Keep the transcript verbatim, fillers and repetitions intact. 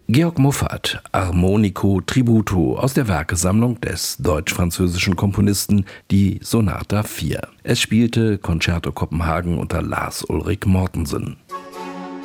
Georg Muffat, Armonico Tributo aus der Werkesammlung des deutsch-französischen Komponisten, die Sonata vier. Es spielte Concerto Kopenhagen unter Lars Ulrik Mortensen.